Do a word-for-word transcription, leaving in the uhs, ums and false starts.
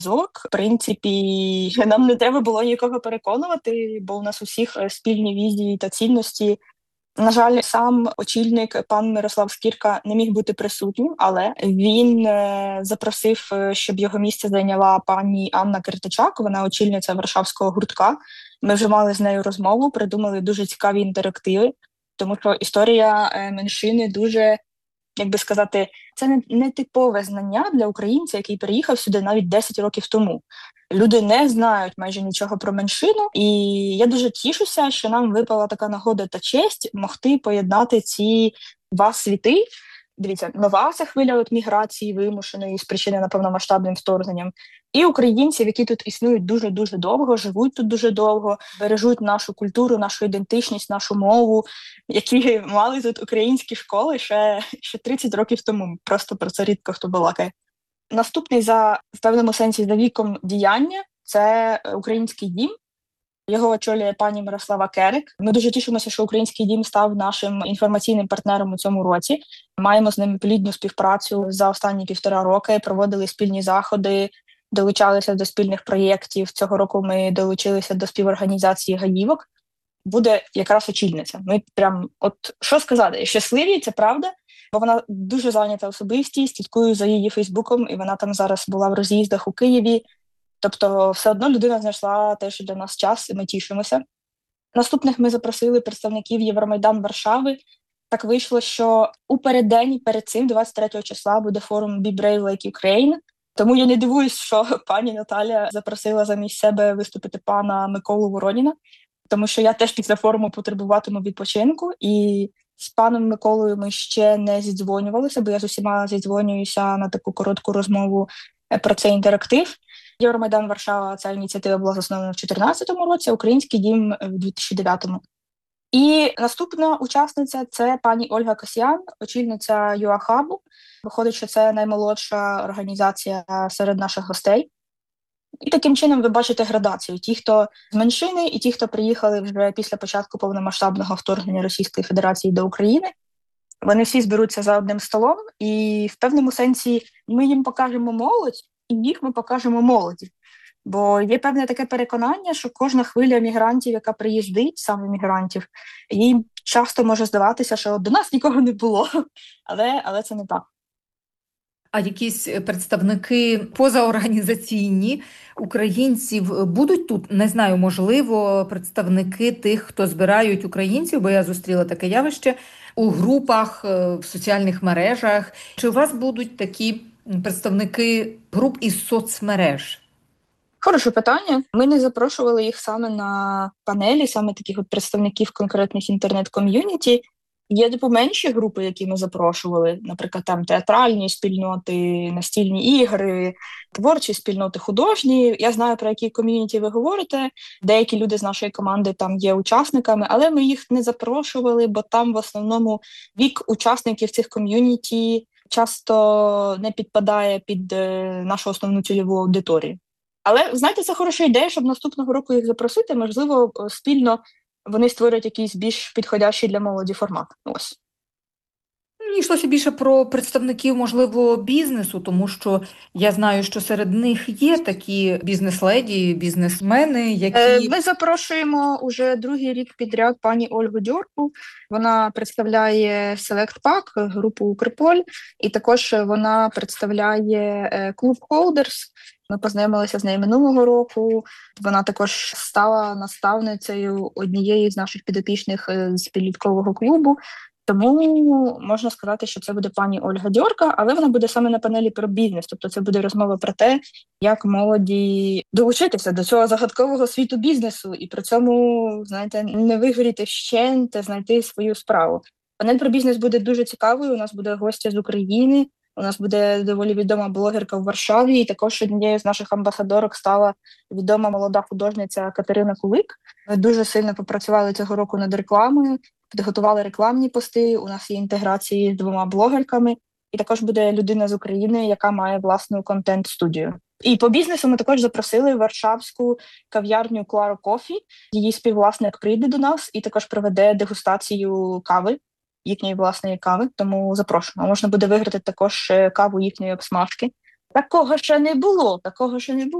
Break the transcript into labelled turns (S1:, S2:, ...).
S1: зв'язок. В принципі, нам не треба було нікого переконувати, бо у нас усіх спільні візії та цінності. На жаль, сам очільник пан Мирослав Скірка не міг бути присутнім, але він е, запросив, е, щоб його місце зайняла пані Анна Киртичак, вона очільниця Варшавського гуртка. Ми вже мали з нею розмову, придумали дуже цікаві інтерактиви, тому що історія е, меншини дуже, як би сказати, це не, не типове знання для українця, який переїхав сюди навіть десять років тому. Люди не знають майже нічого про меншину, і я дуже тішуся, що нам випала така нагода та честь могти поєднати ці два світи. Дивіться, нова ця хвиля от міграції вимушеної, спричинена повномасштабним вторгненням, і українців, які тут існують дуже-дуже довго, живуть тут дуже довго, бережуть нашу культуру, нашу ідентичність, нашу мову, які мали тут українські школи ще, ще тридцять років тому. Просто про це рідко хто балакає. Наступний за, в певному сенсі, за віком діяння – це Український дім. Його очолює пані Мирослава Керик. Ми дуже тішимося, що Український дім став нашим інформаційним партнером у цьому році. Маємо з ними плідну співпрацю за останні півтора роки, проводили спільні заходи, долучалися до спільних проєктів. Цього року ми долучилися до співорганізації гаївок. Буде якраз очільниця. Ми прям, от що сказати, щасливі, це правда, бо вона дуже зайнята особистість, слідкую за її Фейсбуком, і вона там зараз була в роз'їздах у Києві. Тобто все одно людина знайшла теж для нас час, і ми тішимося. Наступних ми запросили представників Євромайдан Варшави. Так вийшло, що у переддень перед цим, двадцять третього числа, буде форум Be Brave Like Ukraine. Тому я не дивуюсь, що пані Наталя запросила замість себе виступити пана Миколу Вороніна, тому що я теж після форуму потребуватиму відпочинку, і з паном Миколою ми ще не зідзвонювалися, бо я з усіма зідзвонююся на таку коротку розмову про цей інтерактив. Євромайдан Варшава, ця ініціатива була заснована в дві тисячі чотирнадцятому році, а Український дім в дві тисячі дев'ятому. І наступна учасниця – це пані Ольга Касьян, очільниця ЮАХабу. Виходить, що це наймолодша організація серед наших гостей. І таким чином ви бачите градацію. Ті, хто з меншини, і ті, хто приїхали вже після початку повномасштабного вторгнення Російської Федерації до України, вони всі зберуться за одним столом, і в певному сенсі ми їм покажемо молодь, і їх ми покажемо молоді. Бо є певне таке переконання, що кожна хвиля мігрантів, яка приїздить, саме мігрантів, їй часто може здаватися, що до нас нікого не було, але, але це не так.
S2: А якісь представники позаорганізаційні українців будуть тут? Не знаю, можливо, представники тих, хто збирають українців, бо я зустріла таке явище у групах, в соціальних мережах. Чи у вас будуть такі представники груп із соцмереж?
S1: Хороше питання. Ми не запрошували їх саме на панелі, саме таких от представників конкретних інтернет-ком'юніті. Є поменші групи, які ми запрошували, наприклад, там театральні спільноти, настільні ігри, творчі спільноти, художні. Я знаю, про які ком'юніті ви говорите. Деякі люди з нашої команди там є учасниками, але ми їх не запрошували, бо там в основному вік учасників цих ком'юніті часто не підпадає під нашу основну цільову аудиторію. Але, знаєте, це хороша ідея, щоб наступного року їх запросити, можливо, спільно вони створять якийсь більш підходящий для молоді формат. Ось.
S2: Мені йшлося більше про представників, можливо, бізнесу, тому що я знаю, що серед них є такі бізнес-леді, бізнесмени, які...
S1: Ми запрошуємо уже другий рік підряд пані Ольгу Дьорку. Вона представляє Select Pack, групу Укрполь, і також вона представляє клуб Holders. Ми познайомилися з нею минулого року. Вона також стала наставницею однієї з наших підопічних з підліткового клубу. Тому можна сказати, що це буде пані Ольга Дьорка, але вона буде саме на панелі про бізнес. Тобто це буде розмова про те, як молоді долучитися до цього загадкового світу бізнесу і при цьому, знаєте, не вигоріти вщент, знайти свою справу. Панель про бізнес буде дуже цікавою. У нас буде гостя з України. У нас буде доволі відома блогерка в Варшаві, і також однією з наших амбасадорок стала відома молода художниця Катерина Кулик. Ми дуже сильно попрацювали цього року над рекламою, підготували рекламні пости, у нас є інтеграції з двома блогерками, і також буде людина з України, яка має власну контент-студію. І по бізнесу ми також запросили варшавську кав'ярню Claro Coffee. Її співвласник прийде до нас і також проведе дегустацію кави, їхньої власної кави, тому запрошуємо. Можна буде виграти також каву їхньої обсмажки. Такого ще не було, такого ще не було.